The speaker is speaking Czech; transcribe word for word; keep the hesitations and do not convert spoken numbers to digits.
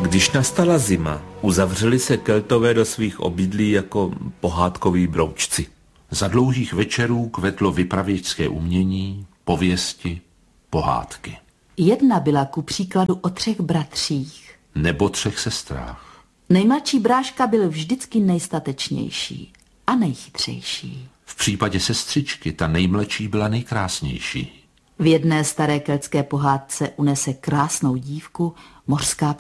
Když nastala zima, uzavřeli se Keltové do svých obydlí jako pohádkoví broučci. Za dlouhých večerů kvetlo vypravěčské umění, pověsti, pohádky. Jedna byla ku příkladu o třech bratřích. Nebo třech sestrách. Nejmladší bráška byl vždycky nejstatečnější a nejchytřejší. V případě sestřičky ta nejmladší byla nejkrásnější. V jedné staré keltské pohádce unese krásnou dívku mořská